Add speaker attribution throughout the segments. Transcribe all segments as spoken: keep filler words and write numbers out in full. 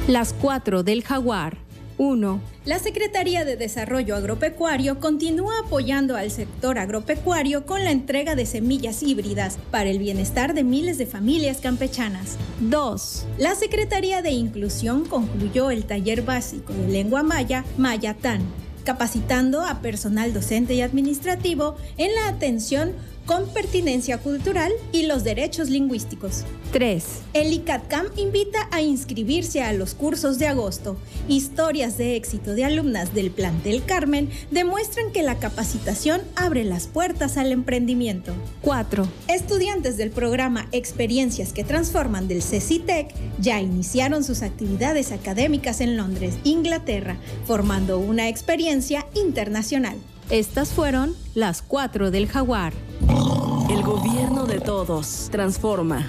Speaker 1: Las cuatro del Jaguar. uno.
Speaker 2: La Secretaría de Desarrollo Agropecuario continúa apoyando al sector agropecuario con la entrega de semillas híbridas para el bienestar de miles de familias campechanas.
Speaker 1: dos.
Speaker 2: La Secretaría de Inclusión concluyó el taller básico de lengua maya, Mayatán, capacitando a personal docente y administrativo en la atención con pertinencia cultural y los derechos lingüísticos.
Speaker 1: tres.
Speaker 2: El ICATCAM invita a inscribirse a los cursos de agosto. Historias de éxito de alumnas del plantel Carmen demuestran que la capacitación abre las puertas al emprendimiento.
Speaker 1: cuatro.
Speaker 2: Estudiantes del programa Experiencias que Transforman del CECITEC ya iniciaron sus actividades académicas en Londres, Inglaterra, formando una experiencia internacional.
Speaker 1: Estas fueron las cuatro del Jaguar.
Speaker 3: El gobierno de todos transforma.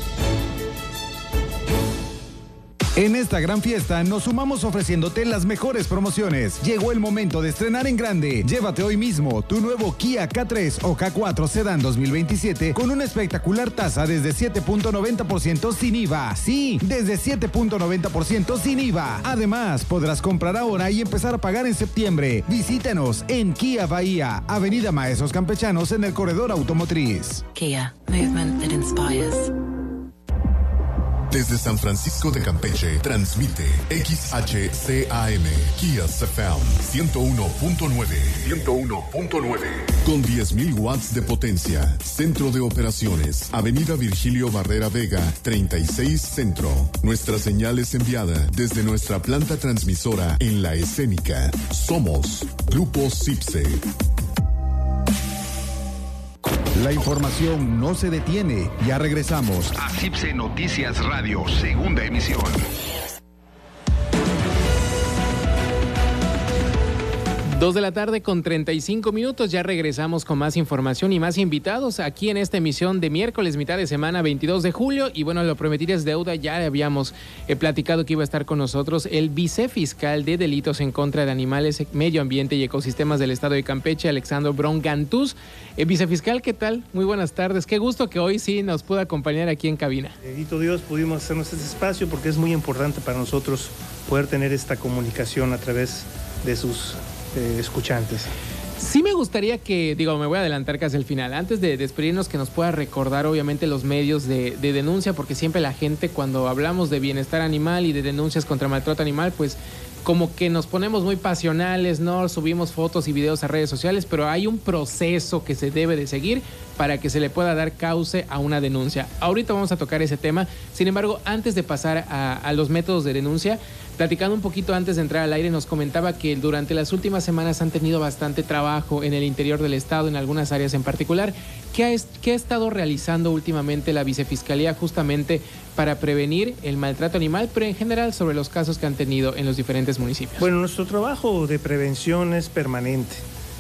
Speaker 4: En esta gran fiesta nos sumamos ofreciéndote las mejores promociones. Llegó el momento de estrenar en grande. Llévate hoy mismo tu nuevo Kia K tres o K cuatro Sedan dos mil veintisiete con una espectacular tasa desde siete punto noventa por ciento sin I V A. Sí, desde siete punto noventa por ciento sin I V A. Además, podrás comprar ahora y empezar a pagar en septiembre. Visítanos en Kia Bahía, Avenida Maestros Campechanos en el Corredor Automotriz.
Speaker 3: Kia, movement that inspires.
Speaker 5: Desde San Francisco de Campeche, transmite X H C A M, Kia S F M, ciento uno punto nueve. ciento uno punto nueve. Con diez mil watts de potencia. Centro de operaciones, Avenida Virgilio Barrera Vega, treinta y seis Centro. Nuestra señal es enviada desde nuestra planta transmisora en La Escénica. Somos Grupo CIPSE.
Speaker 4: La información no se detiene. Ya regresamos a CIPSE Noticias Radio, segunda emisión.
Speaker 6: Dos de la tarde con treinta y cinco minutos, ya regresamos con más información y más invitados aquí en esta emisión de miércoles, mitad de semana, veintidós de julio. Y bueno, lo prometido es deuda, ya habíamos eh, platicado que iba a estar con nosotros el vicefiscal de Delitos en contra de Animales, Medio Ambiente y Ecosistemas del Estado de Campeche, Alexandro Bron Gantús. Eh, vicefiscal, ¿qué tal? Muy buenas tardes. Qué gusto que hoy sí nos pueda acompañar aquí en cabina.
Speaker 7: Bendito Dios, pudimos hacernos este espacio porque es muy importante para nosotros poder tener esta comunicación a través de sus Eh, escuchantes.
Speaker 6: Sí me gustaría que, digo, me voy a adelantar casi al final, antes de despedirnos, que nos pueda recordar obviamente los medios de, de denuncia, porque siempre la gente cuando hablamos de bienestar animal y de denuncias contra maltrato animal, pues como que nos ponemos muy pasionales, ¿no? Subimos fotos y videos a redes sociales, pero hay un proceso que se debe de seguir para que se le pueda dar cauce a una denuncia. Ahorita vamos a tocar ese tema. Sin embargo, antes de pasar a, a los métodos de denuncia, platicando un poquito antes de entrar al aire, nos comentaba que durante las últimas semanas han tenido bastante trabajo en el interior del estado, en algunas áreas en particular. ¿Qué ha, qué ha estado realizando últimamente la Vicefiscalía justamente para prevenir el maltrato animal, pero en general sobre los casos que han tenido en los diferentes municipios?
Speaker 7: Bueno, nuestro trabajo de prevención es permanente.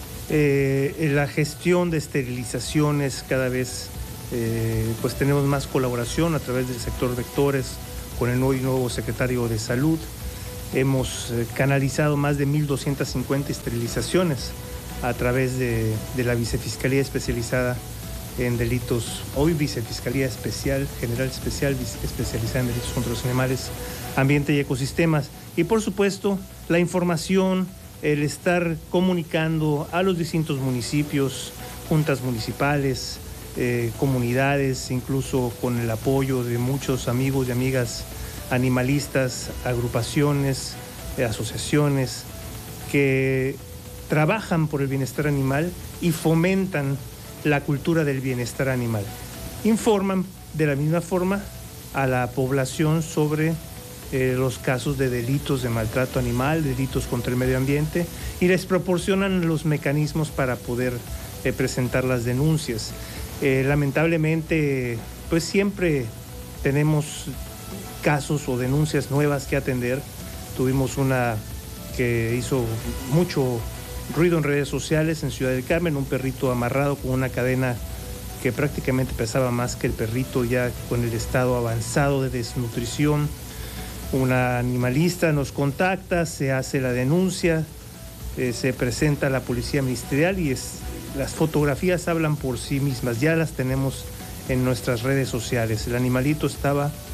Speaker 7: Eh, la gestión de esterilizaciones cada vez, eh, pues tenemos más colaboración a través del sector vectores con el nuevo, nuevo secretario de Salud. Hemos eh, canalizado más de mil doscientas cincuenta esterilizaciones a través de, de la Vicefiscalía especializada en delitos, hoy Vicefiscalía Especial, General Especial, especializada en delitos contra los animales, ambiente y ecosistemas. Y por supuesto, la información, el estar comunicando a los distintos municipios, juntas municipales, eh, comunidades, incluso con el apoyo de muchos amigos y amigas animalistas, agrupaciones, eh, asociaciones que trabajan por el bienestar animal y fomentan la cultura del bienestar animal. Informan de la misma forma a la población sobre eh, los casos de delitos de maltrato animal, delitos contra el medio ambiente, y les proporcionan los mecanismos para poder eh, presentar las denuncias. Eh, lamentablemente, pues siempre tenemos casos o denuncias nuevas que atender. Tuvimos una que hizo mucho ruido en redes sociales en Ciudad del Carmen, un perrito amarrado con una cadena que prácticamente pesaba más que el perrito, ya con el estado avanzado de desnutrición. Una animalista nos contacta, se hace la denuncia, eh, se presenta a la Policía Ministerial y es, las fotografías hablan por sí mismas, ya las tenemos en nuestras redes sociales. El animalito estaba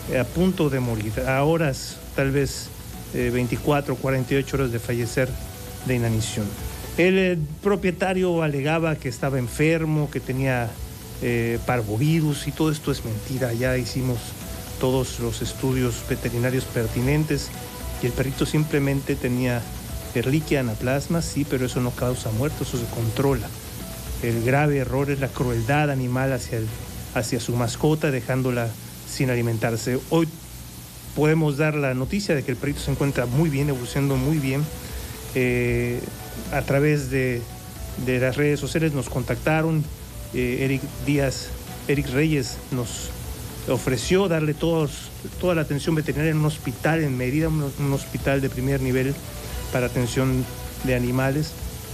Speaker 7: a punto de morir, a horas tal vez eh, veinticuatro, cuarenta y ocho horas de fallecer de inanición. El eh, propietario alegaba que estaba enfermo, que tenía eh, parvovirus, y todo esto es mentira. Ya hicimos todos los estudios veterinarios pertinentes y el perrito simplemente tenía Ehrlichia anaplasma, sí, pero eso no causa muerte, eso se controla. El grave error es la crueldad animal hacia, el, hacia su mascota, dejándola sin alimentarse. Hoy podemos dar la noticia de que el perrito se encuentra muy bien, evolucionando muy bien. Eh, a través de, de las redes sociales nos contactaron. Eh, Eric Díaz, Eric Reyes nos ofreció darle todos, toda la atención veterinaria en un hospital en Mérida, un, un hospital de primer nivel para atención de animales,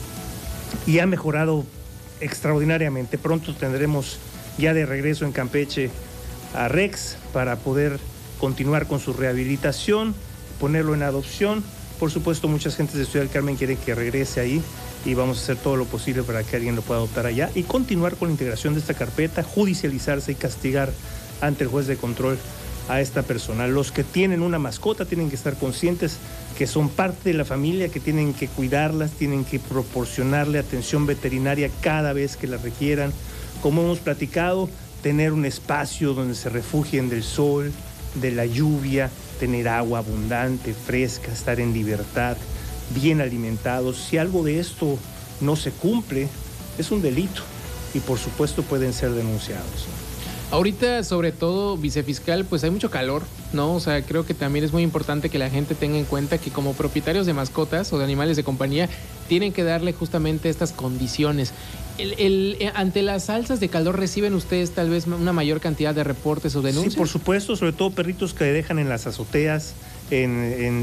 Speaker 7: y ha mejorado extraordinariamente. Pronto tendremos ya de regreso en Campeche a Rex para poder continuar con su rehabilitación, ponerlo en adopción. Por supuesto, muchas gentes de Ciudad del Carmen quieren que regrese ahí y vamos a hacer todo lo posible para que alguien lo pueda adoptar allá y continuar con la integración de esta carpeta, judicializarse y castigar ante el juez de control a esta persona. Los que tienen una mascota tienen que estar conscientes que son parte de la familia, que tienen que cuidarlas, tienen que proporcionarle atención veterinaria cada vez que la requieran. Como hemos platicado, tener un espacio donde se refugien del sol, de la lluvia, tener agua abundante, fresca, estar en libertad, bien alimentados. Si algo de esto no se cumple, es un delito y por supuesto pueden ser denunciados.
Speaker 6: Ahorita, sobre todo, vicefiscal, pues hay mucho calor, ¿no? O sea, creo que también es muy importante que la gente tenga en cuenta que como propietarios de mascotas o de animales de compañía, tienen que darle justamente estas condiciones. El, el, ante las alzas de calor, ¿reciben ustedes tal vez una mayor cantidad de reportes o denuncias?
Speaker 7: Sí, por supuesto, sobre todo perritos que dejan en las azoteas, en, en,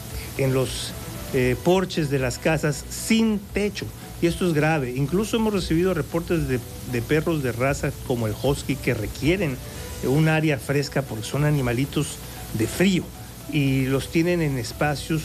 Speaker 7: en los eh, porches de las casas sin techo. Y esto es grave. Incluso hemos recibido reportes de, de perros de raza como el husky que requieren un área fresca porque son animalitos de frío y los tienen en espacios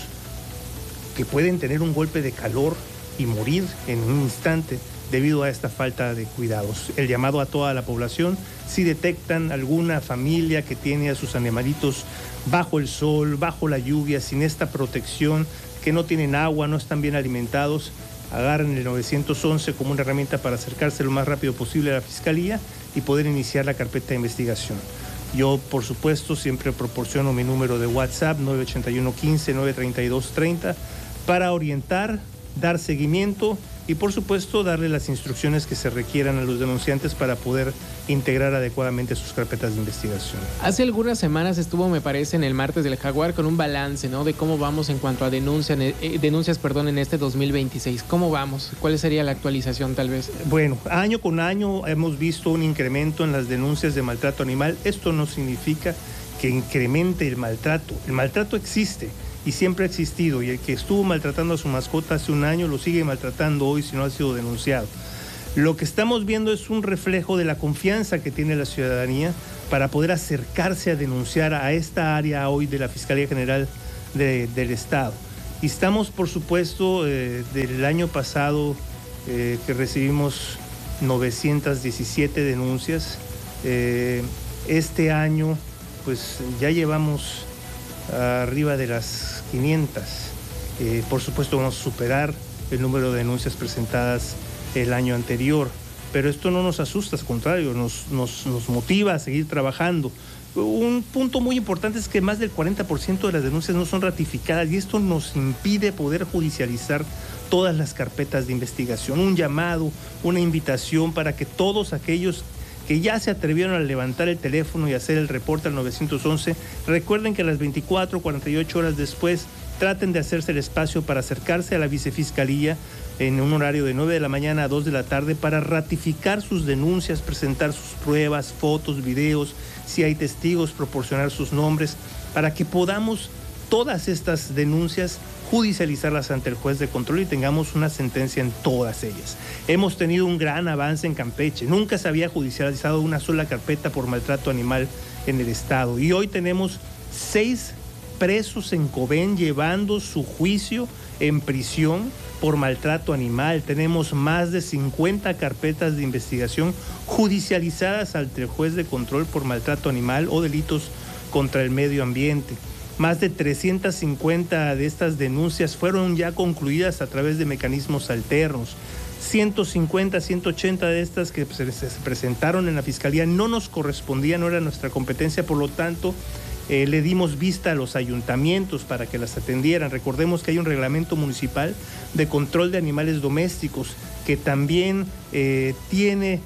Speaker 7: que pueden tener un golpe de calor y morir en un instante debido a esta falta de cuidados. El llamado a toda la población: si detectan alguna familia que tiene a sus animalitos bajo el sol, bajo la lluvia, sin esta protección, que no tienen agua, no están bien alimentados, agarren el nueve once como una herramienta para acercarse lo más rápido posible a la Fiscalía y poder iniciar la carpeta de investigación. Yo, por supuesto, siempre proporciono mi número de WhatsApp, nueve ocho uno, quince, nueve treinta y dos treinta, para orientar, dar seguimiento y, por supuesto, darle las instrucciones que se requieran a los denunciantes para poder integrar adecuadamente sus carpetas de investigación.
Speaker 6: Hace algunas semanas estuvo, me parece, en el martes del Jaguar con un balance, ¿no?, de cómo vamos en cuanto a denuncia, eh, denuncias perdón, en este dos mil veintiséis. ¿Cómo vamos? ¿Cuál sería la actualización, tal vez?
Speaker 7: Bueno, año con año hemos visto un incremento en las denuncias de maltrato animal. Esto no significa que incremente el maltrato. El maltrato existe y siempre ha existido, y el que estuvo maltratando a su mascota hace un año lo sigue maltratando hoy si no ha sido denunciado. Lo que estamos viendo es un reflejo de la confianza que tiene la ciudadanía para poder acercarse a denunciar a esta área hoy de la Fiscalía General de, del Estado. Y estamos, por supuesto, eh, del año pasado eh, que recibimos novecientas diecisiete denuncias. Eh, este año, pues ya llevamos arriba de las quinientas. Eh, por supuesto vamos a superar el número de denuncias presentadas el año anterior, pero esto no nos asusta, al contrario, nos, nos, nos motiva a seguir trabajando. Un punto muy importante es que más del cuarenta por ciento de las denuncias no son ratificadas y esto nos impide poder judicializar todas las carpetas de investigación. Un llamado, una invitación para que todos aquellos que ya se atrevieron a levantar el teléfono y hacer el reporte al nueve once, recuerden que a las veinticuatro, cuarenta y ocho horas después traten de hacerse el espacio para acercarse a la vicefiscalía en un horario de nueve de la mañana a dos de la tarde para ratificar sus denuncias, presentar sus pruebas, fotos, videos, si hay testigos, proporcionar sus nombres, para que podamos todas estas denuncias judicializarlas ante el juez de control y tengamos una sentencia en todas ellas. Hemos tenido un gran avance en Campeche. Nunca se había judicializado una sola carpeta por maltrato animal en el estado. Y hoy tenemos seis presos en Cobén llevando su juicio en prisión por maltrato animal. Tenemos más de cincuenta carpetas de investigación judicializadas ante el juez de control por maltrato animal o delitos contra el medio ambiente. Más de trescientas cincuenta de estas denuncias fueron ya concluidas a través de mecanismos alternos. ciento cincuenta, ciento ochenta de estas que se, se presentaron en la Fiscalía no nos correspondían, no era nuestra competencia, por lo tanto, eh, le dimos vista a los ayuntamientos para que las atendieran. Recordemos que hay un reglamento municipal de control de animales domésticos que también eh, tiene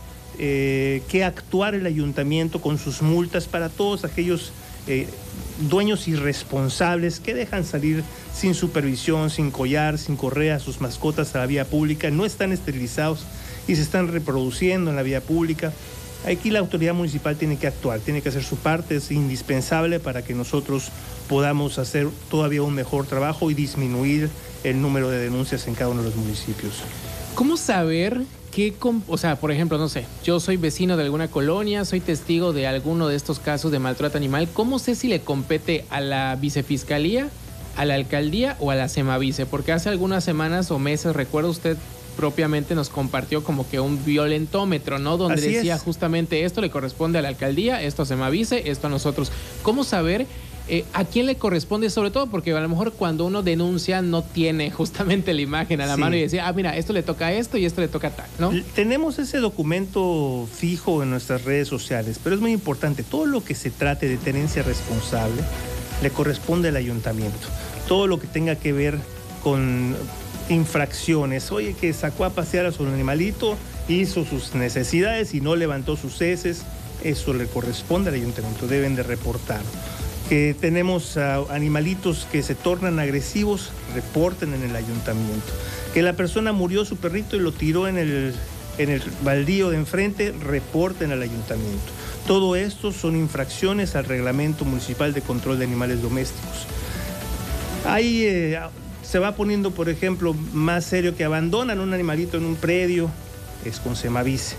Speaker 7: eh, que actuar el ayuntamiento con sus multas para todos aquellos eh, dueños irresponsables que dejan salir sin supervisión, sin collar, sin correa a sus mascotas a la vía pública, no están esterilizados y se están reproduciendo en la vía pública. Aquí la autoridad municipal tiene que actuar, tiene que hacer su parte, es indispensable para que nosotros podamos hacer todavía un mejor trabajo y disminuir el número de denuncias en cada uno de los municipios.
Speaker 6: ¿Cómo saber qué, o sea, por ejemplo, no sé, yo soy vecino de alguna colonia, soy testigo de alguno de estos casos de maltrato animal, ¿cómo sé si le compete a la vicefiscalía, a la alcaldía o a la Semavice? Porque hace algunas semanas o meses, recuerda usted, propiamente nos compartió como que un violentómetro, ¿no? Donde
Speaker 7: Así
Speaker 6: decía
Speaker 7: es.
Speaker 6: justamente esto le corresponde a la alcaldía, esto a Semavice, esto a nosotros. ¿Cómo saber eh, a quién le corresponde? Sobre todo porque a lo mejor cuando uno denuncia no tiene justamente la imagen a la
Speaker 7: Sí.
Speaker 6: mano y decía, ah, mira, esto le toca a esto y esto le toca a tal, ¿no?
Speaker 7: Tenemos ese documento fijo en nuestras redes sociales, pero es muy importante, todo lo que se trate de tenencia responsable le corresponde al ayuntamiento. Todo lo que tenga que ver con infracciones, oye, que sacó a pasear a su animalito, hizo sus necesidades y no levantó sus heces, eso le corresponde al ayuntamiento, deben de reportar. Que tenemos uh, animalitos que se tornan agresivos, reporten en el ayuntamiento. Que la persona murió su perrito y lo tiró en el, en el baldío de enfrente, reporten al ayuntamiento. Todo esto son infracciones al Reglamento Municipal de Control de Animales Domésticos. Ahí eh, se va poniendo, por ejemplo, más serio que abandonan un animalito en un predio, es con Semavice.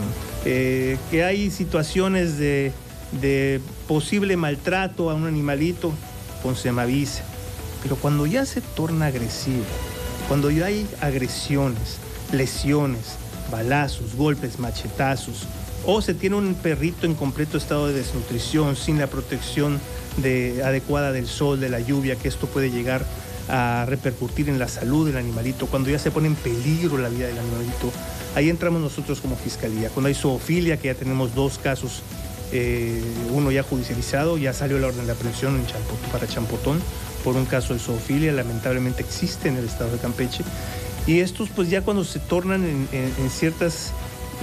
Speaker 7: Eh, que hay situaciones de, de posible maltrato a un animalito, con Semavice. Pero cuando ya se torna agresivo, cuando ya hay agresiones, lesiones, balazos, golpes, machetazos, o se tiene un perrito en completo estado de desnutrición, sin la protección de, adecuada del sol, de la lluvia, que esto puede llegar a repercutir en la salud del animalito, cuando ya se pone en peligro la vida del animalito, ahí entramos nosotros como Fiscalía. Cuando hay zoofilia, que ya tenemos dos casos, eh, uno ya judicializado, ya salió la orden de aprehensión en Champotón, para Champotón, por un caso de zoofilia, lamentablemente existe en el estado de Campeche, y estos pues ya cuando se tornan en, en, en ciertas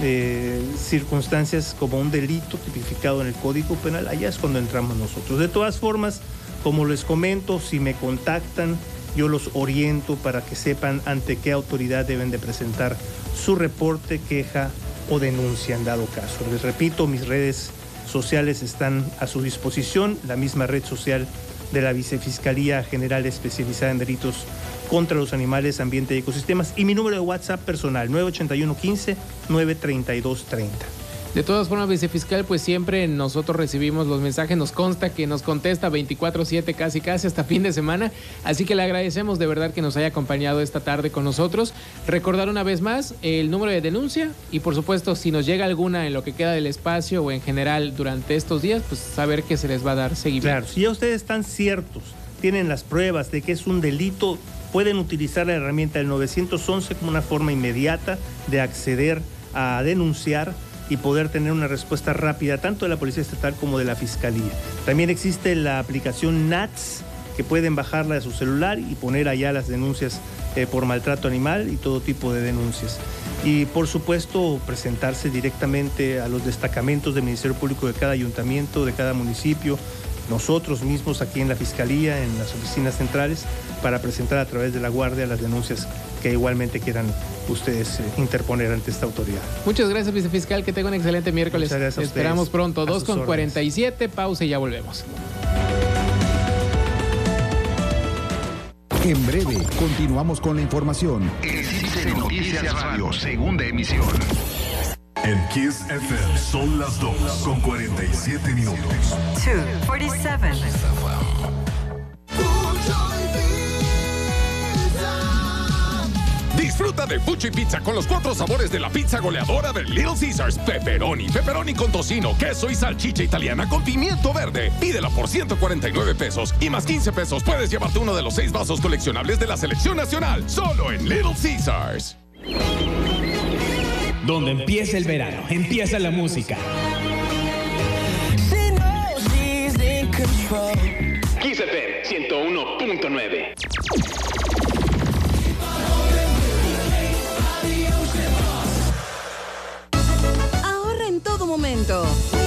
Speaker 7: eh, circunstancias como un delito tipificado en el Código Penal, allá es cuando entramos nosotros. De todas formas, como les comento, si me contactan, yo los oriento para que sepan ante qué autoridad deben de presentar su reporte, queja o denuncia en dado caso. Les repito, mis redes sociales están a su disposición, la misma red social de la Vicefiscalía General especializada en delitos contra los animales, ambiente y ecosistemas, y mi número de WhatsApp personal, nueve ocho uno, quince, nueve treinta y dos treinta.
Speaker 6: De todas formas, vicefiscal, pues siempre nosotros recibimos los mensajes, nos consta que nos contesta veinticuatro siete casi casi hasta fin de semana, así que le agradecemos de verdad que nos haya acompañado esta tarde con nosotros. Recordar una vez más el número de denuncia y por supuesto si nos llega alguna en lo que queda del espacio o en general durante estos días, pues saber que se les va a dar seguimiento.
Speaker 7: Claro, si ya ustedes están ciertos, tienen las pruebas de que es un delito, pueden utilizar la herramienta del nueve once como una forma inmediata de acceder a denunciar y poder tener una respuesta rápida tanto de la Policía Estatal como de la Fiscalía. También existe la aplicación N A T S, que pueden bajarla de su celular y poner allá las denuncias eh, por maltrato animal y todo tipo de denuncias. Y por supuesto presentarse directamente a los destacamentos del Ministerio Público de cada ayuntamiento, de cada municipio, nosotros mismos aquí en la Fiscalía, en las oficinas centrales, para presentar a través de la Guardia las denuncias que igualmente quieran ustedes eh, interponer ante esta autoridad.
Speaker 6: Muchas gracias, vicefiscal, que tenga un excelente miércoles.
Speaker 7: Muchas gracias a ustedes.
Speaker 6: Esperamos pronto,
Speaker 7: A
Speaker 6: dos
Speaker 7: sus
Speaker 6: con
Speaker 7: órdenes.
Speaker 6: cuarenta y siete, pausa y ya volvemos.
Speaker 4: En breve, continuamos con la información.
Speaker 8: El Cícero Noticias Radio, segunda emisión.
Speaker 5: En Kiss F M son las dos con cuarenta y siete minutos.
Speaker 9: two forty-seven.
Speaker 10: Disfruta de Fuchi Pizza con los cuatro sabores de la pizza goleadora de Little Caesars. Pepperoni, pepperoni con tocino, queso y salchicha italiana con pimiento verde. Pídela por ciento cuarenta y nueve pesos y más quince pesos puedes llevarte uno de los seis vasos coleccionables de la selección nacional. Solo en Little Caesars.
Speaker 11: Donde empieza el verano, empieza la música.
Speaker 8: Kiss F M ciento uno punto nueve.
Speaker 3: Ahorra en todo momento.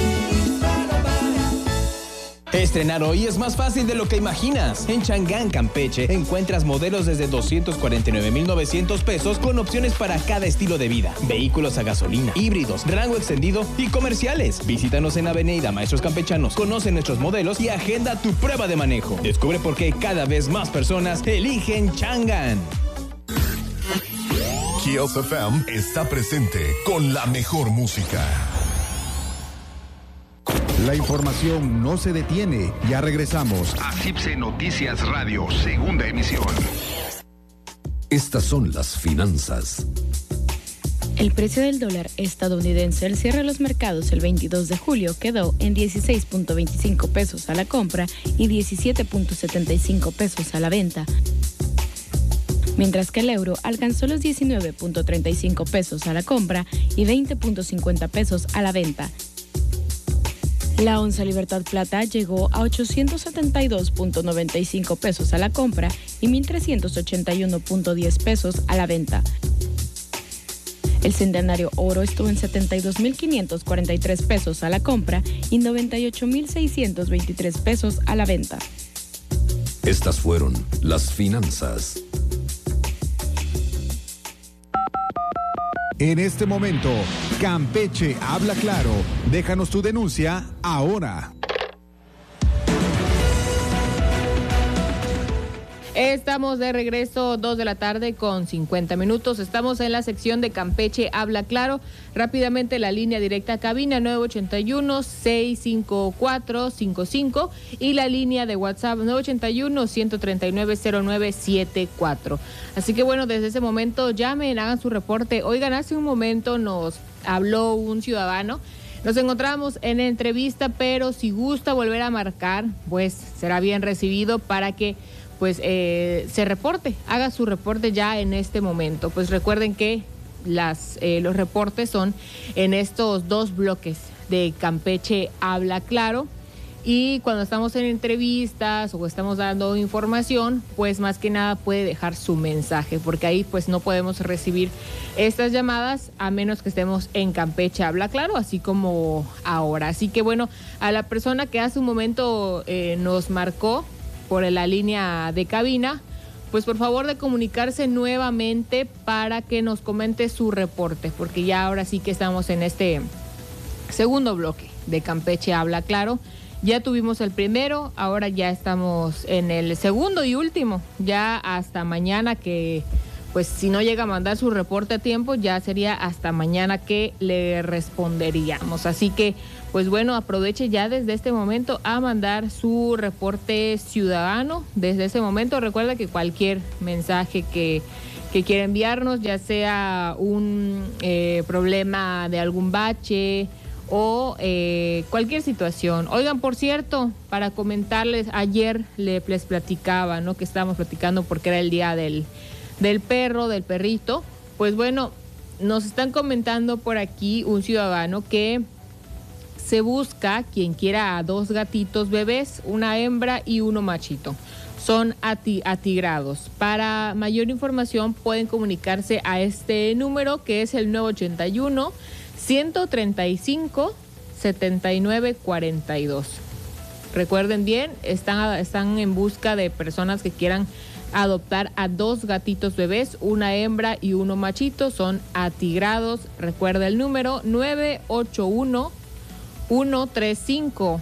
Speaker 11: Estrenar hoy es más fácil de lo que imaginas. En Chang'an, Campeche, encuentras modelos desde doscientos cuarenta y nueve mil novecientos pesos con opciones para cada estilo de vida. Vehículos a gasolina, híbridos, rango extendido y comerciales. Visítanos en Avenida Maestros Campechanos, conoce nuestros modelos y agenda tu prueba de manejo. Descubre por qué cada vez más personas eligen Chang'an.
Speaker 5: Kiss F M está presente con la mejor música.
Speaker 4: La información no se detiene. Ya regresamos.
Speaker 8: A C I P S E Noticias Radio, segunda emisión.
Speaker 5: Estas son las finanzas.
Speaker 12: El precio del dólar estadounidense al cierre de los mercados el veintidós de julio quedó en dieciséis punto veinticinco pesos a la compra y diecisiete punto setenta y cinco pesos a la venta, mientras que el euro alcanzó los diecinueve punto treinta y cinco pesos a la compra y veinte punto cincuenta pesos a la venta. La onza Libertad Plata llegó a ochocientos setenta y dos punto noventa y cinco pesos a la compra y mil trescientos ochenta y uno punto diez pesos a la venta. El Centenario Oro estuvo en setenta y dos mil quinientos cuarenta y tres pesos a la compra y noventa y ocho mil seiscientos veintitrés pesos a la venta.
Speaker 5: Estas fueron las finanzas.
Speaker 4: En este momento, Campeche habla claro. Déjanos tu denuncia ahora.
Speaker 13: Estamos de regreso, dos de la tarde con cincuenta minutos. Estamos en la sección de Campeche Habla Claro. Rápidamente la línea directa a cabina nueve ochenta y uno, seiscientos cincuenta y cuatro cincuenta y cinco y la línea de WhatsApp nueve ochenta y uno, ciento treinta y nueve, cero nueve setenta y cuatro. Así que bueno, desde ese momento llamen, hagan su reporte. Oigan, hace un momento nos habló un ciudadano. Nos encontramos en entrevista, pero si gusta volver a marcar, pues será bien recibido para que pues eh, se reporte, haga su reporte ya en este momento. Pues recuerden que las eh, los reportes son en estos dos bloques de Campeche Habla Claro, y cuando estamos en entrevistas o estamos dando información, pues más que nada puede dejar su mensaje, porque ahí pues no podemos recibir estas llamadas a menos que estemos en Campeche Habla Claro, así como ahora. Así que bueno, a la persona que hace un momento eh, nos marcó por la línea de cabina, pues por favor de comunicarse nuevamente para que nos comente su reporte, porque ya ahora sí que estamos en este segundo bloque de Campeche Habla Claro. Ya tuvimos el primero, ahora ya estamos en el segundo y último, ya hasta mañana, que pues si no llega a mandar su reporte a tiempo, ya sería hasta mañana que le responderíamos. Así que pues bueno, aproveche ya desde este momento a mandar su reporte ciudadano. Desde ese momento recuerda que cualquier mensaje que, que quiera enviarnos, ya sea un eh, problema de algún bache o eh, cualquier situación. Oigan, por cierto, para comentarles, ayer les, les platicaba, ¿no? Que estábamos platicando porque era el día del, del perro, del perrito. Pues bueno, nos están comentando por aquí un ciudadano que se busca quien quiera a dos gatitos bebés, una hembra y uno machito. Son ati- atigrados. Para mayor información pueden comunicarse a este número, que es el nueve ochenta y uno, ciento treinta y cinco, setenta y nueve cuarenta y dos. Recuerden bien, están, están en busca de personas que quieran adoptar a dos gatitos bebés, una hembra y uno machito. Son atigrados. Recuerda el número nueve ocho uno, uno tres cinco,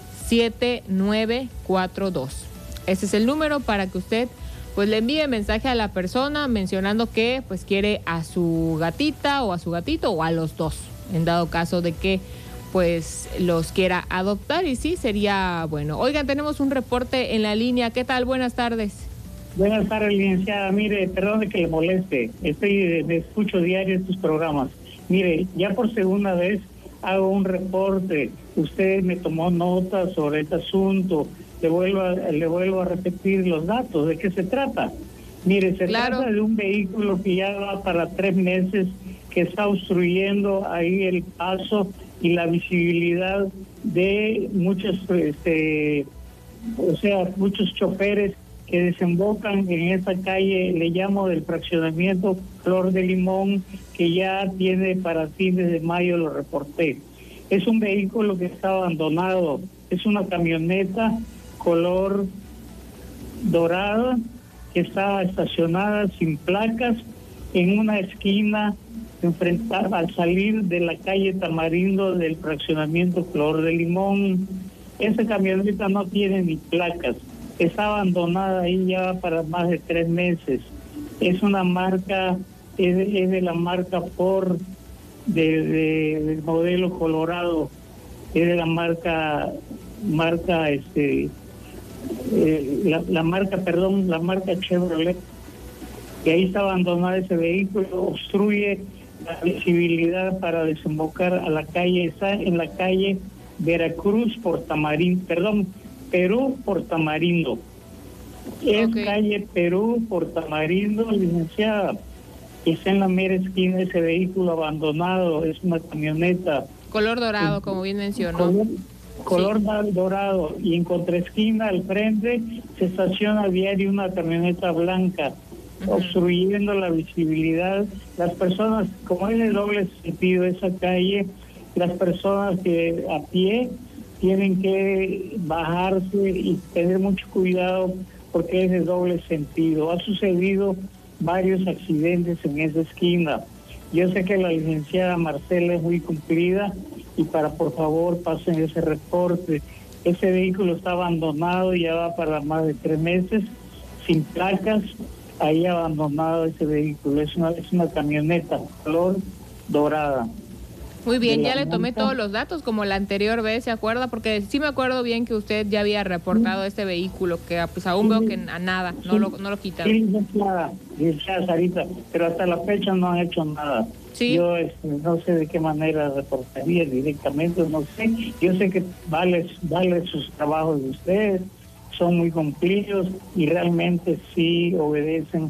Speaker 13: siete nueve cuatro dos. Ese es el número para que usted pues le envíe mensaje a la persona mencionando que pues quiere a su gatita o a su gatito o a los dos, en dado caso de que pues los quiera adoptar, y sí, sería bueno. Oigan, tenemos un reporte en la línea. ¿Qué tal? Buenas tardes.
Speaker 14: Buenas tardes, licenciada. Mire, perdone que le moleste. Estoy, me escucho diario estos programas. Mire, ya por segunda vez hago un reporte. Usted me tomó nota sobre este asunto. Le vuelvo a, le vuelvo a repetir los datos. ¿De qué se trata? Mire, se claro. trata de un vehículo que ya va para tres meses, que está obstruyendo ahí el paso y la visibilidad de muchos, este, o sea, muchos choferes que desembocan en esta calle, le llamo del fraccionamiento Flor de Limón, que ya tiene para fines de mayo, lo reporté. Es un vehículo que está abandonado, es una camioneta color dorada que está estacionada sin placas en una esquina enfrentada al salir de la calle Tamarindo del fraccionamiento Flor de Limón. Esa camioneta no tiene ni placas. Está abandonada ahí ya para más de tres meses. Es una marca, es de, es de la marca Ford, de, de, del modelo Colorado, es de la marca, marca, este, eh, la, la marca, perdón, la marca Chevrolet. Y ahí está abandonado ese vehículo, obstruye la visibilidad para desembocar a la calle. Está en la calle Veracruz por Tamarindo, perdón, Perú por Tamarindo. Es okay. Calle Perú por Tamarindo, licenciada. Está en la mera esquina ese vehículo abandonado, es una camioneta.
Speaker 13: Color dorado, como bien mencionó.
Speaker 14: Color, color sí. dorado. Y en contraesquina, al frente, se estaciona a diario una camioneta blanca, uh-huh. obstruyendo la visibilidad. Las personas, como es de doble sentido esa calle, las personas que a pie tienen que bajarse y tener mucho cuidado porque es de doble sentido. Ha sucedido varios accidentes en esa esquina. Yo sé que la licenciada Marcela es muy cumplida y para por favor pasen ese reporte. Ese vehículo está abandonado, ya va para más de tres meses, sin placas, ahí abandonado ese vehículo. Es una, es una camioneta color dorada.
Speaker 13: Muy bien, ya le tomé todos los datos como la anterior vez, ¿se acuerda? Porque sí me acuerdo bien que usted ya había reportado este vehículo, que pues aún veo que a nada, no lo, no lo quitaron.
Speaker 14: Sí, licenciada, licenciada Sarita, pero hasta la fecha no han hecho nada. ¿Sí? Yo este, no sé de qué manera reportaría directamente, no sé. Yo sé que vale, vale sus trabajos de ustedes, son muy cumplidos y realmente sí obedecen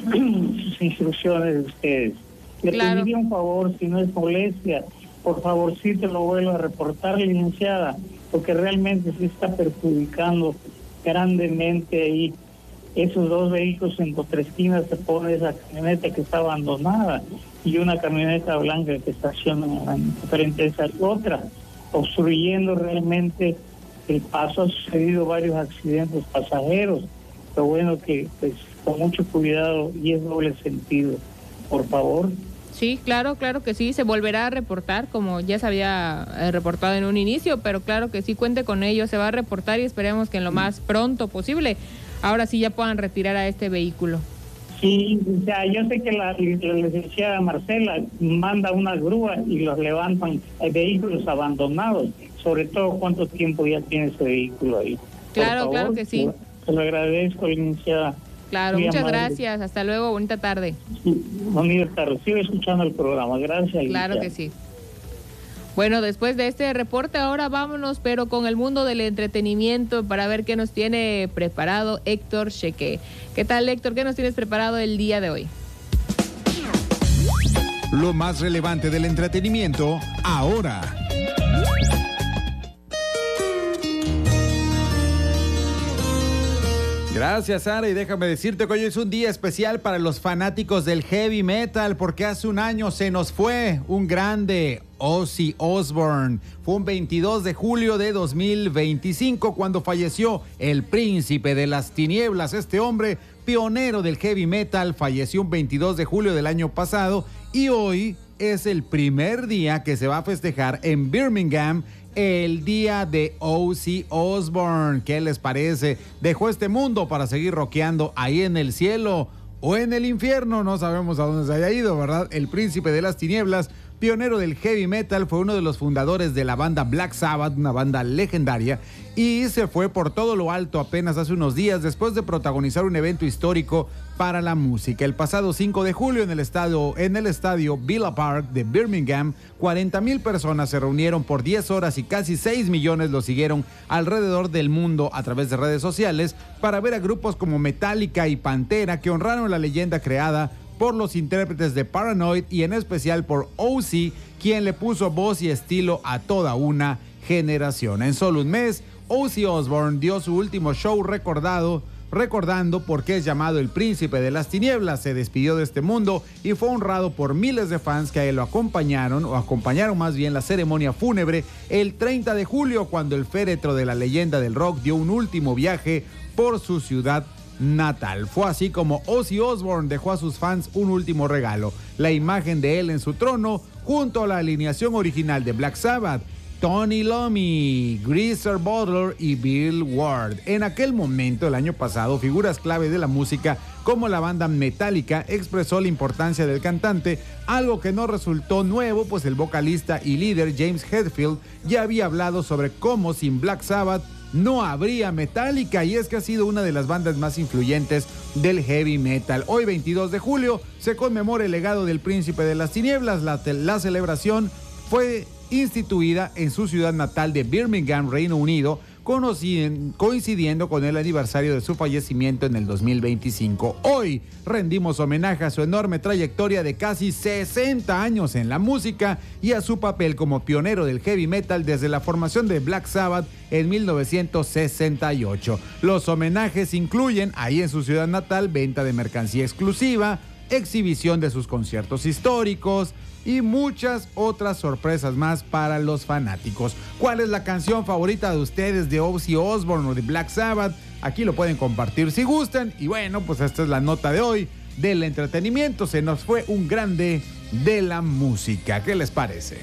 Speaker 14: sus instrucciones de ustedes. Le claro. pediría un favor, si no es molestia, por favor, sí te lo vuelvo a reportar, licenciada, porque realmente se está perjudicando grandemente ahí. Esos dos vehículos en Cotresquina se pone esa camioneta que está abandonada y una camioneta blanca que estaciona frente a esa otra, obstruyendo realmente el paso. Ha sucedido varios accidentes pasajeros, pero bueno que pues con mucho cuidado y es doble sentido, por favor.
Speaker 13: Sí, claro, claro que sí, se volverá a reportar como ya se había eh, reportado en un inicio, pero claro que sí, cuente con ello, se va a reportar y esperemos que en lo más pronto posible, ahora sí ya puedan retirar a este vehículo.
Speaker 14: Sí, o sea, yo sé que la, la licenciada Marcela manda una grúa y los levantan eh, vehículos abandonados, sobre todo cuánto tiempo ya tiene ese vehículo ahí.
Speaker 13: Claro, favor, claro que sí.
Speaker 14: Se lo agradezco, licenciada.
Speaker 13: Claro,
Speaker 14: muy
Speaker 13: muchas
Speaker 14: amable.
Speaker 13: Gracias. Hasta luego. Bonita tarde.
Speaker 14: Sí, bonita tarde. Sigo escuchando el programa. Gracias.
Speaker 13: Claro
Speaker 14: Licia.
Speaker 13: que sí. Bueno, después de este reporte, ahora vámonos, pero con el mundo del entretenimiento para ver qué nos tiene preparado Héctor Cheque. ¿Qué tal, Héctor? ¿Qué nos tienes preparado el día de hoy?
Speaker 4: Lo más relevante del entretenimiento ahora. Gracias, Sara, y déjame decirte que hoy es un día especial para los fanáticos del heavy metal, porque hace un año se nos fue un grande, Ozzy Osbourne. Fue un veintidós de julio de dos mil veinticinco cuando falleció el príncipe de las tinieblas. Este hombre, pionero del heavy metal, falleció un veintidós de julio del año pasado y hoy es el primer día que se va a festejar en Birmingham, el día de Ozzy Osbourne. ¿Qué les parece? Dejó este mundo para seguir rockeando ahí en el cielo o en el infierno, no sabemos a dónde se haya ido, ¿verdad? El príncipe de las tinieblas pionero del heavy metal, fue uno de los fundadores de la banda Black Sabbath, una banda legendaria, y se fue por todo lo alto apenas hace unos días después de protagonizar un evento histórico para la música. El pasado cinco de julio en el estadio, en el estadio Villa Park de Birmingham, cuarenta mil personas se reunieron por diez horas y casi seis millones lo siguieron alrededor del mundo a través de redes sociales para ver a grupos como Metallica y Pantera, que honraron la leyenda creada por los intérpretes de Paranoid y en especial por Ozzy, quien le puso voz y estilo a toda una generación. En solo un mes, Ozzy Osbourne dio su último show recordado, recordando por qué es llamado el príncipe de las tinieblas. Se despidió de este mundo y fue honrado por miles de fans que a él lo acompañaron, o acompañaron más bien la ceremonia fúnebre el treinta de julio, cuando el féretro de la leyenda del rock dio un último viaje por su ciudad natal. Fue así como Ozzy Osbourne dejó a sus fans un último regalo, la imagen de él en su trono junto a la alineación original de Black Sabbath, Tony Iommi, Greaser Butler y Bill Ward. En aquel momento, el año pasado, figuras clave de la música como la banda Metallica expresó la importancia del cantante, algo que no resultó nuevo, pues el vocalista y líder James Hetfield ya había hablado sobre cómo sin Black Sabbath no habría Metallica, y es que ha sido una de las bandas más influyentes del heavy metal. Hoy, veintidós de julio, se conmemora el legado del príncipe de las tinieblas. La, la celebración fue instituida en su ciudad natal de Birmingham, Reino Unido, coincidiendo con el aniversario de su fallecimiento en el dos mil veinticinco. Hoy rendimos homenaje a su enorme trayectoria de casi sesenta años en la música y a su papel como pionero del heavy metal desde la formación de Black Sabbath en mil novecientos sesenta y ocho. Los homenajes incluyen, ahí en su ciudad natal, venta de mercancía exclusiva, exhibición de sus conciertos históricos y muchas otras sorpresas más para los fanáticos. ¿Cuál es la canción favorita de ustedes de Ozzy Osbourne o de Black Sabbath? Aquí lo pueden compartir si gustan. Y bueno, pues esta es la nota de hoy del entretenimiento. Se nos fue un grande de la música. ¿Qué les parece?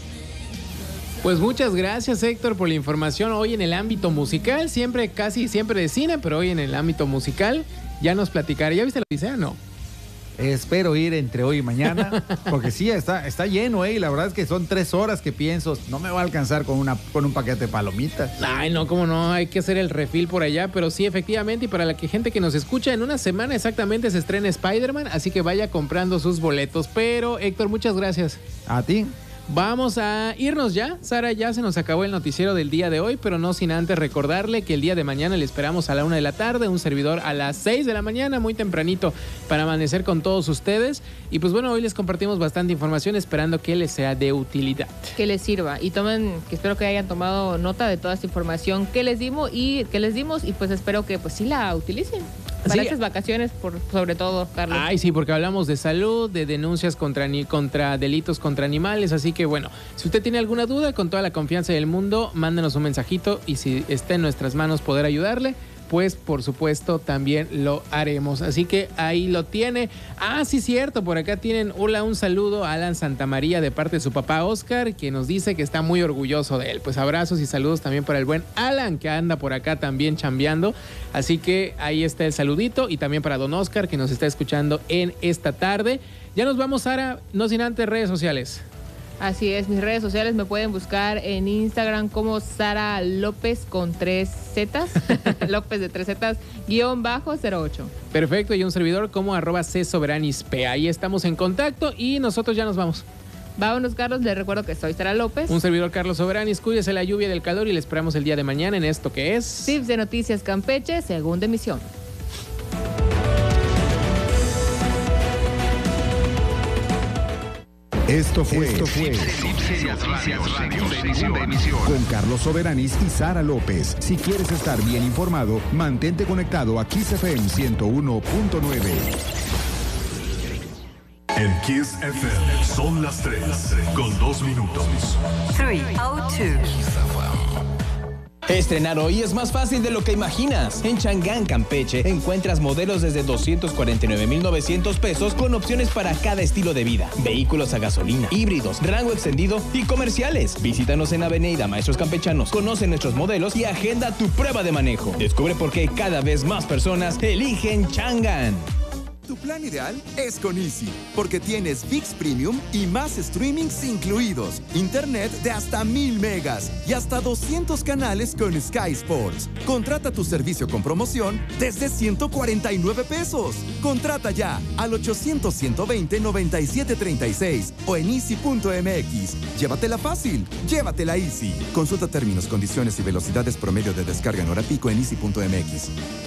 Speaker 6: Pues muchas gracias, Héctor, por la información hoy en el ámbito musical. Siempre, casi siempre de cine, pero hoy en el ámbito musical ya nos platicaré. ¿Ya viste la Odisea? No.
Speaker 4: Espero ir entre hoy y mañana, porque sí, está, está lleno, ¿eh? Y la verdad es que son tres horas que pienso, no me va a alcanzar con, una, con un paquete de palomitas.
Speaker 6: Ay, no, cómo no, hay que hacer el refill por allá, pero sí, efectivamente, y para la que gente que nos escucha, en una semana exactamente se estrena Spider-Man, así que vaya comprando sus boletos. Pero, Héctor, muchas gracias.
Speaker 4: A ti.
Speaker 6: Vamos a irnos ya. Sara, ya se nos acabó el noticiero del día de hoy, pero no sin antes recordarle que el día de mañana le esperamos a la una de la tarde, un servidor a las seis de la mañana, muy tempranito, para amanecer con todos ustedes. Y pues bueno, hoy les compartimos bastante información, esperando que les sea de utilidad.
Speaker 13: Que les sirva y tomen, que espero que hayan tomado nota de toda esta información que les dimos y que les dimos y pues espero que pues sí la utilicen. Para sí. Estas vacaciones, por, sobre todo, Carlos.
Speaker 6: Ay, sí, porque hablamos de salud, de denuncias contra, contra delitos contra animales, así que bueno, si usted tiene alguna duda, con toda la confianza del mundo, mándenos un mensajito y si está en nuestras manos poder ayudarle, pues por supuesto también lo haremos. Así que ahí lo tiene. Ah, sí, cierto, por acá tienen hola, un saludo a Alan Santamaría de parte de su papá Oscar, que nos dice que está muy orgulloso de él. Pues abrazos y saludos también para el buen Alan, que anda por acá también chambeando. Así que ahí está el saludito, y también para don Oscar, que nos está escuchando en esta tarde. Ya nos vamos, Sara, no sin antes redes sociales.
Speaker 13: Así es, mis redes sociales me pueden buscar en Instagram como Sara López con tres zetas, López de tres zetas, guión bajo cero ocho.
Speaker 6: Perfecto, y un servidor como arroba C Soberanisp. Ahí estamos en contacto y nosotros ya nos vamos.
Speaker 13: Vámonos, Carlos, les recuerdo que soy Sara López.
Speaker 6: Un servidor Carlos Soberanis, cuídese la lluvia del calor y le esperamos el día de mañana en esto que es...
Speaker 13: Tips de Noticias Campeche, segunda emisión.
Speaker 4: Esto fue, Esto fue con Carlos Soberanis y Sara López. Si quieres estar bien informado, mantente conectado a Kiss F M ciento uno punto nueve.
Speaker 5: En Kiss F M son las tres con dos minutos.
Speaker 9: tres oh dos.
Speaker 11: Estrenar hoy es más fácil de lo que imaginas. En Changán, Campeche, encuentras modelos desde doscientos cuarenta y nueve mil novecientos pesos con opciones para cada estilo de vida. Vehículos a gasolina, híbridos, rango extendido y comerciales. Visítanos en Avenida Maestros Campechanos, conoce nuestros modelos y agenda tu prueba de manejo. Descubre por qué cada vez más personas eligen Changán.
Speaker 15: Tu plan ideal es con Easy, porque tienes V I X Premium y más streamings incluidos, internet de hasta mil megas y hasta doscientos canales con Sky Sports. Contrata tu servicio con promoción desde ciento cuarenta y nueve pesos. Contrata ya al ochocientos, ciento veinte, noventa y siete treinta y seis o en easy punto m x. Llévatela fácil, llévatela Easy. Consulta términos, condiciones y velocidades promedio de descarga en hora pico en easy punto m x.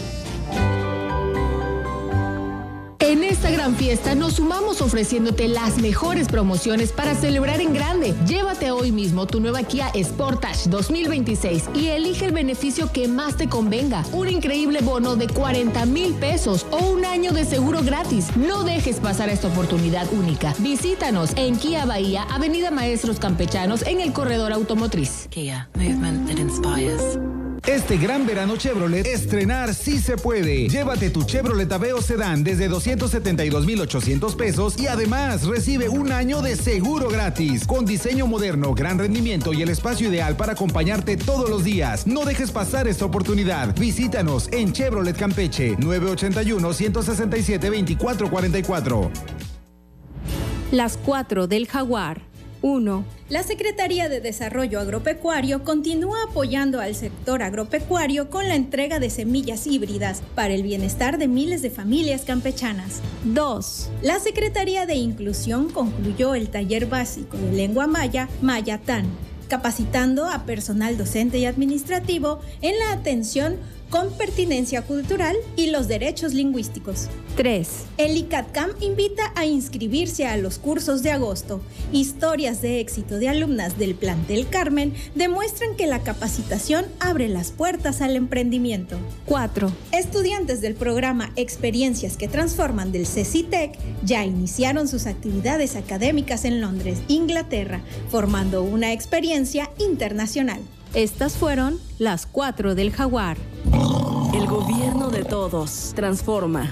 Speaker 16: En esta gran fiesta nos sumamos ofreciéndote las mejores promociones para celebrar en grande. Llévate hoy mismo tu nueva Kia Sportage dos mil veintiséis y elige el beneficio que más te convenga. Un increíble bono de cuarenta mil pesos o un año de seguro gratis. No dejes pasar esta oportunidad única. Visítanos en Kia Bahía, Avenida Maestros Campechanos, en el corredor automotriz.
Speaker 3: Kia, movement that inspires.
Speaker 4: Este gran verano Chevrolet, estrenar sí se puede. Llévate tu Chevrolet Aveo Sedán desde doscientos setenta y dos mil ochocientos pesos y además recibe un año de seguro gratis. Con diseño moderno, gran rendimiento y el espacio ideal para acompañarte todos los días. No dejes pasar esta oportunidad. Visítanos en Chevrolet Campeche, nueve ochenta y uno, ciento sesenta y siete, veinticuatro cuarenta y cuatro.
Speaker 1: Las cuatro del Jaguar. uno.
Speaker 2: La Secretaría de Desarrollo Agropecuario continúa apoyando al sector agropecuario con la entrega de semillas híbridas para el bienestar de miles de familias campechanas.
Speaker 1: dos.
Speaker 2: La Secretaría de Inclusión concluyó el taller básico de lengua maya, Mayatán, capacitando a personal docente y administrativo en la atención con pertinencia cultural y los derechos lingüísticos.
Speaker 1: tres.
Speaker 2: El ICATCAM invita a inscribirse a los cursos de agosto. Historias de éxito de alumnas del plantel Carmen demuestran que la capacitación abre las puertas al emprendimiento.
Speaker 1: cuatro.
Speaker 2: Estudiantes del programa Experiencias que Transforman del CECITEC ya iniciaron sus actividades académicas en Londres, Inglaterra, formando una experiencia internacional.
Speaker 1: Estas fueron las cuatro del Jaguar.
Speaker 3: El gobierno de todos. Transforma.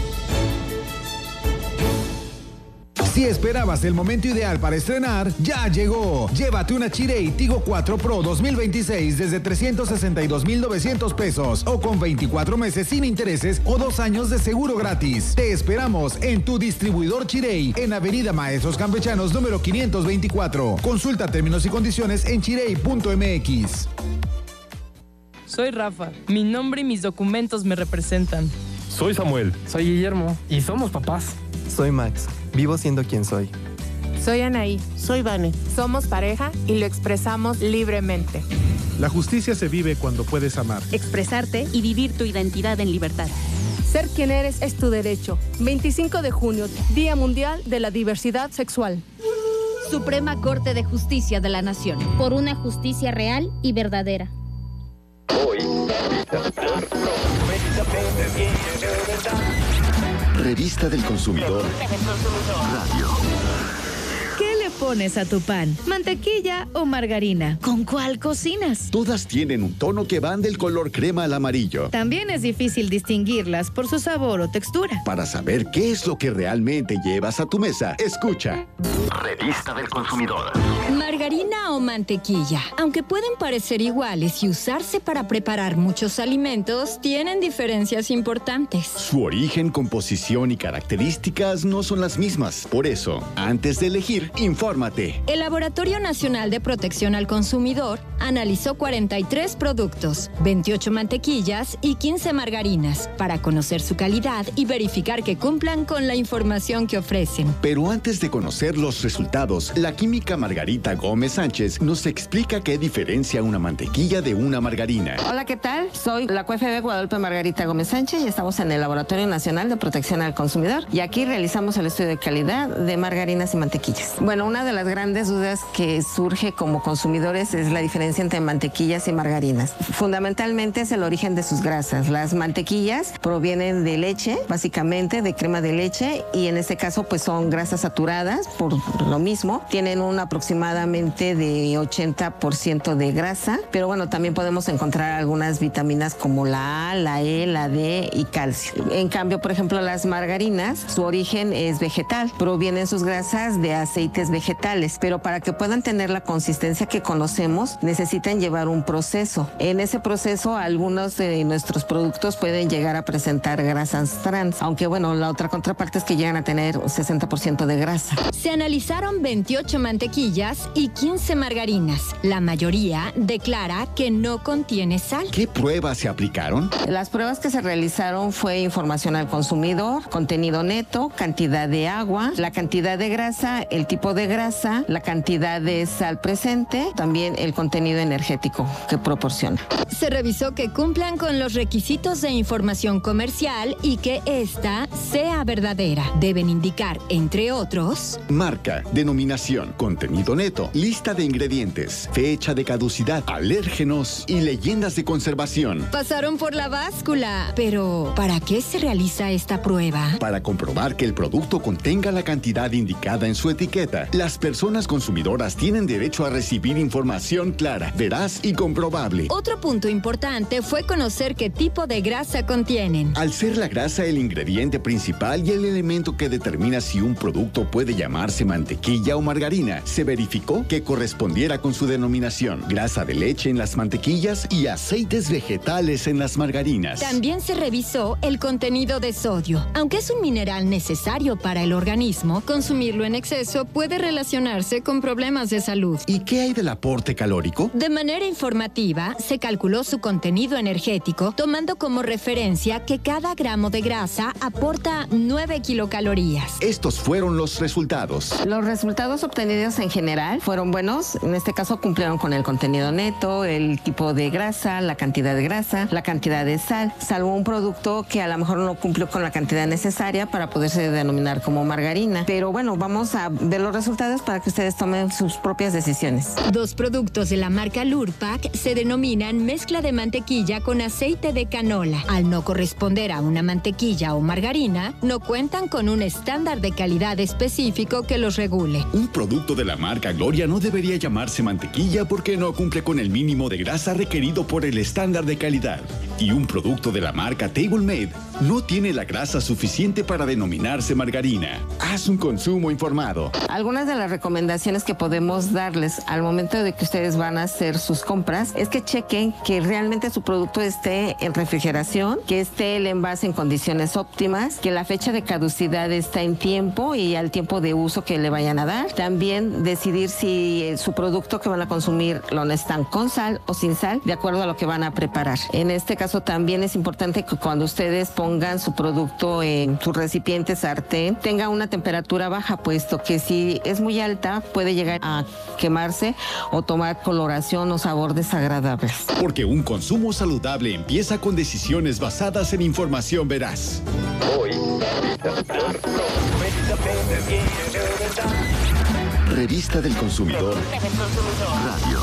Speaker 4: Si esperabas el momento ideal para estrenar, ya llegó. Llévate una Chery Tigo cuatro Pro dos mil veintiséis desde trescientos sesenta y dos mil novecientos pesos o con veinticuatro meses sin intereses o dos años de seguro gratis. Te esperamos en tu distribuidor Chery en Avenida Maestros Campechanos número quinientos veinticuatro. Consulta términos y condiciones en chery punto m x.
Speaker 17: Soy Rafa. Mi nombre y mis documentos me representan.
Speaker 18: Soy Samuel.
Speaker 19: Soy Guillermo.
Speaker 18: Y somos papás.
Speaker 19: Soy Max. Vivo siendo quien soy.
Speaker 20: Soy Anaí. Soy Vane. Somos pareja y lo expresamos libremente.
Speaker 21: La justicia se vive cuando puedes amar,
Speaker 22: expresarte y vivir tu identidad en libertad.
Speaker 23: Ser quien eres es tu derecho. veinticinco de junio, Día Mundial de la Diversidad Sexual.
Speaker 22: Suprema Corte de Justicia de la Nación. Por una justicia real y verdadera.
Speaker 5: Hoy, Revista del Consumidor Radio.
Speaker 24: ¿Qué le pones a tu pan? ¿Mantequilla o margarina? ¿Con cuál cocinas?
Speaker 5: Todas tienen un tono que van del color crema al amarillo.
Speaker 24: También es difícil distinguirlas por su sabor o textura.
Speaker 5: Para saber qué es lo que realmente llevas a tu mesa, escucha. Revista del Consumidor.
Speaker 25: Margarina o mantequilla, aunque pueden parecer iguales y usarse para preparar muchos alimentos, tienen diferencias importantes.
Speaker 5: Su origen, composición y características no son las mismas. Por eso, antes de elegir, infórmate.
Speaker 25: El Laboratorio Nacional de Protección al Consumidor analizó cuarenta y tres productos, veintiocho mantequillas y quince margarinas para conocer su calidad y verificar que cumplan con la información que ofrecen.
Speaker 5: Pero antes de conocer los resultados, la química Margarita Gómez Sánchez nos explica qué diferencia una mantequilla de una margarina.
Speaker 20: Hola, ¿qué tal? Soy la Q F B Guadalupe Margarita Gómez Sánchez y estamos en el Laboratorio Nacional de Protección al Consumidor y aquí realizamos el estudio de calidad de margarinas y mantequillas. Bueno, una de las grandes dudas que surge como consumidores es la diferencia entre mantequillas y margarinas. Fundamentalmente es el origen de sus grasas. Las mantequillas provienen de leche, básicamente de crema de leche, y en este caso pues son grasas saturadas, por lo mismo. Tienen un aproximadamente de ochenta por ciento de grasa, pero bueno, también podemos encontrar algunas vitaminas como la A, la E, la D y calcio. En cambio, por ejemplo, las margarinas, su origen es vegetal. Provienen sus grasas de aceites vegetales vegetales, pero para que puedan tener la consistencia que conocemos, necesitan llevar un proceso. En ese proceso, algunos de nuestros productos pueden llegar a presentar grasas trans, aunque bueno, la otra contraparte es que llegan a tener sesenta por ciento de grasa.
Speaker 25: Se analizaron veintiocho mantequillas y quince margarinas. La mayoría declara que no contiene sal.
Speaker 7: ¿Qué pruebas se aplicaron?
Speaker 20: Las pruebas que se realizaron fue información al consumidor, contenido neto, cantidad de agua, la cantidad de grasa, el tipo de grasa, la cantidad de sal presente, también el contenido energético que proporciona.
Speaker 25: Se revisó que cumplan con los requisitos de información comercial y que ésta sea verdadera. Deben indicar, entre otros,
Speaker 7: marca, denominación, contenido neto, lista de ingredientes, fecha de caducidad, alérgenos y leyendas de conservación.
Speaker 25: Pasaron por la báscula. Pero, ¿para qué se realiza esta prueba?
Speaker 7: Para comprobar que el producto contenga la cantidad indicada en su etiqueta. Las personas consumidoras tienen derecho a recibir información clara, veraz y comprobable.
Speaker 25: Otro punto importante fue conocer qué tipo de grasa contienen.
Speaker 7: Al ser la grasa el ingrediente principal y el elemento que determina si un producto puede llamarse mantequilla o margarina, se verificó que correspondiera con su denominación: grasa de leche en las mantequillas y aceites vegetales en las margarinas.
Speaker 25: También se revisó el contenido de sodio. Aunque es un mineral necesario para el organismo, consumirlo en exceso puede relacionarse con problemas de salud.
Speaker 7: ¿Y qué hay del aporte calórico?
Speaker 25: De manera informativa, se calculó su contenido energético tomando como referencia que cada gramo de grasa aporta nueve kilocalorías.
Speaker 7: Estos fueron los resultados.
Speaker 20: Los resultados obtenidos en general fueron buenos. En este caso cumplieron con el contenido neto, el tipo de grasa, la cantidad de grasa, la cantidad de sal, salvo un producto que a lo mejor no cumplió con la cantidad necesaria para poderse denominar como margarina. Pero bueno, vamos a ver los resultados para que ustedes tomen sus propias decisiones.
Speaker 25: Dos productos de la marca Lurpak se denominan mezcla de mantequilla con aceite de canola. Al no corresponder a una mantequilla o margarina, no cuentan con un estándar de calidad específico que los regule.
Speaker 7: Un producto de la marca Gloria no debería llamarse mantequilla porque no cumple con el mínimo de grasa requerido por el estándar de calidad. Y un producto de la marca Table Made no tiene la grasa suficiente para denominarse margarina. Haz un consumo informado.
Speaker 20: Algunas de las recomendaciones que podemos darles al momento de que ustedes van a hacer sus compras es que chequen que realmente su producto esté en refrigeración, que esté el envase en condiciones óptimas, que la fecha de caducidad está en tiempo y al tiempo de uso que le vayan a dar. También decidir si su producto que van a consumir lo necesitan con sal o sin sal, de acuerdo a lo que van a preparar. En este caso también es importante que cuando ustedes pongan su producto en su recipiente sartén, tenga una temperatura baja, puesto que si es muy alta puede llegar a quemarse o tomar coloración o sabor desagradables.
Speaker 7: Porque un consumo saludable empieza con decisiones basadas en información veraz. Hoy, Revista del Consumidor Radio.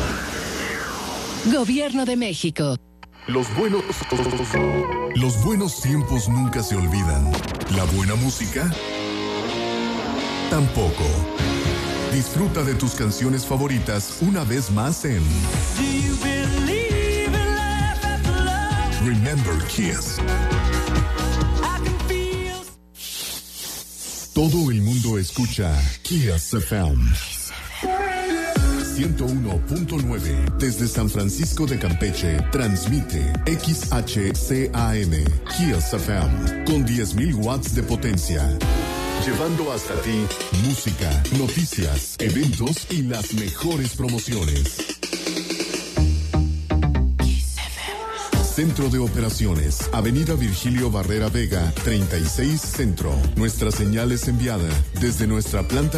Speaker 24: Gobierno de México.
Speaker 5: Los buenos, los buenos tiempos nunca se olvidan. La buena música tampoco. Disfruta de tus canciones favoritas una vez más en Remember Kiss. Todo el mundo escucha Kiss F M ciento uno punto nueve desde San Francisco de Campeche. Transmite X H C A M Kiss F M con diez mil watts de potencia, llevando hasta ti música, noticias, eventos y las mejores promociones. Centro de Operaciones, Avenida Virgilio Barrera Vega, treinta y seis Centro. Nuestra señal es enviada desde nuestra planta